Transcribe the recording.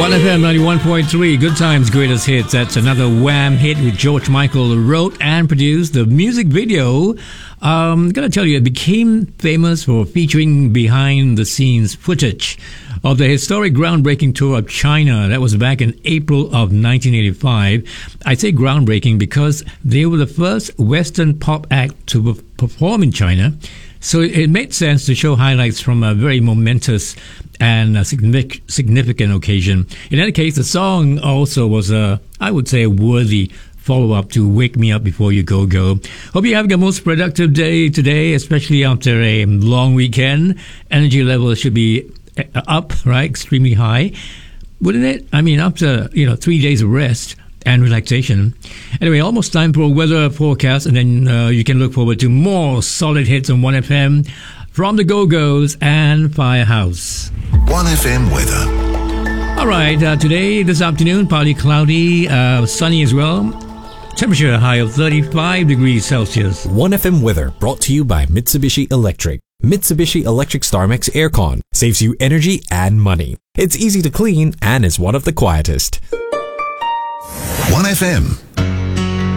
1FM 91.3, Good Times, Greatest Hits. That's another Wham hit which George Michael wrote and produced. The music video, gotta tell you, it became famous for featuring behind-the-scenes footage of the historic groundbreaking tour of China. That was back in April of 1985. I say groundbreaking because they were the first Western pop act to perform in China. So it made sense to show highlights from a very momentous and significant occasion. In any case, the song also was I would say, a worthy follow-up to Wake Me Up Before You Go Go. Hope you're having a most productive day today, especially after a long weekend. Energy levels should be up, right? Extremely high. Wouldn't it? I mean, after, 3 days of rest and relaxation. Anyway, almost time for a weather forecast, and then you can look forward to more solid hits on 1FM from the Go-Go's and Firehouse. 1FM weather. All right, today, this afternoon, partly cloudy, sunny as well. Temperature high of 35 degrees Celsius. 1FM weather brought to you by Mitsubishi Electric. Mitsubishi Electric StarMax Aircon saves you energy and money. It's easy to clean and is one of the quietest. 1FM.